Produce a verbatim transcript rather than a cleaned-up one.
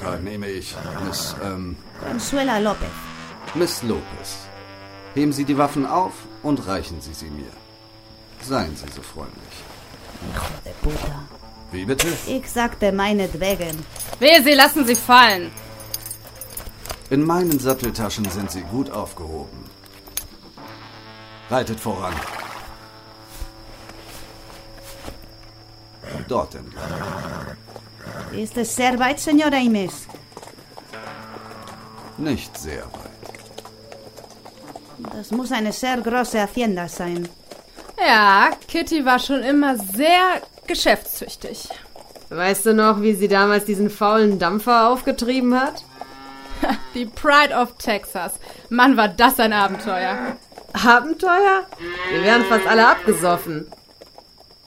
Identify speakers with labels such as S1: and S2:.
S1: Walker nehme ich, Miss, ähm...
S2: Consuela Lopez.
S1: Miss Lopez. Heben Sie die Waffen auf und reichen Sie sie mir. Seien Sie so freundlich.
S2: Hijo de puta.
S1: Wie bitte?
S2: Ich sagte meinetwegen.
S3: Wehe, Sie lassen sie fallen.
S1: In meinen Satteltaschen sind Sie gut aufgehoben. Reitet voran. Dort entlang.
S2: Ist es sehr weit, Señora Inés?
S1: Nicht sehr weit.
S2: Das muss eine sehr große Hacienda sein.
S3: Ja, Kitty war schon immer sehr geschäftstüchtig.
S4: Weißt du noch, wie sie damals diesen faulen Dampfer aufgetrieben hat?
S3: Die Pride of Texas. Mann, war das ein Abenteuer.
S4: Abenteuer? Wir wären fast alle abgesoffen.